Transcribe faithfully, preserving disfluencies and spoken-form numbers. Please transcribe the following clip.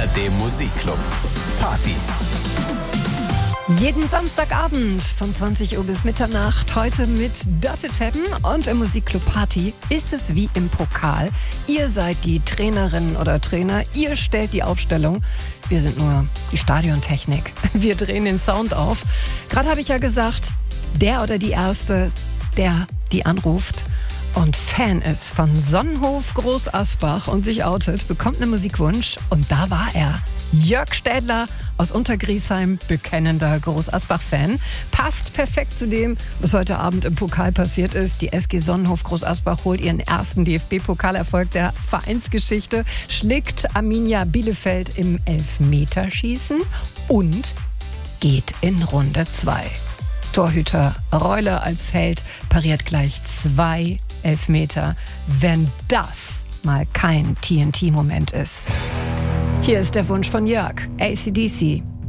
dem Musikclub. Party. Jeden Samstagabend von zwanzig Uhr bis Mitternacht, heute mit Dörte Teppen, und im Musikclub Party ist es wie im Pokal. Ihr seid die Trainerinnen oder Trainer, ihr stellt die Aufstellung. Wir sind nur die Stadiontechnik. Wir drehen den Sound auf. Gerade habe ich ja gesagt, der oder die Erste, der die anruft und Fan ist von Sonnenhof Groß Asbach und sich outet, bekommt einen Musikwunsch. Und da war er. Jörg Städler aus Untergriesheim, bekennender Groß Asbach-Fan. Passt perfekt zu dem, was heute Abend im Pokal passiert ist. Die S G Sonnenhof Groß Asbach holt ihren ersten D F B-Pokalerfolg der Vereinsgeschichte, schlägt Arminia Bielefeld im Elfmeterschießen und geht in Runde zwei. Torhüter Reule als Held pariert gleich zwei Elfmeter, wenn das mal kein T N T-Moment ist. Hier ist der Wunsch von Jörg, A C D C.